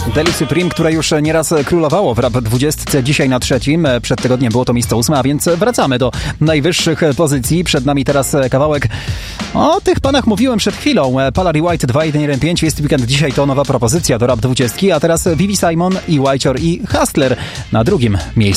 Deli Supreme, które już nieraz królowało w Rap 20, dzisiaj na 3. Przed tygodniem było to miejsce 8, a więc wracamy do najwyższych pozycji. Przed nami teraz kawałek. O tych panach mówiłem przed chwilą. Palary White 2115 jest weekend. Dzisiaj to nowa propozycja do Rap 20, a teraz Vivi Simon i Whitehor i Hustler na 2. miejscu.